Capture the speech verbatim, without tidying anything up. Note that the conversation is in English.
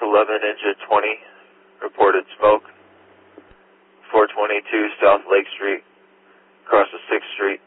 eleven Ninja twenty reported smoke. four twenty-two South Lake Street, across the sixth Street.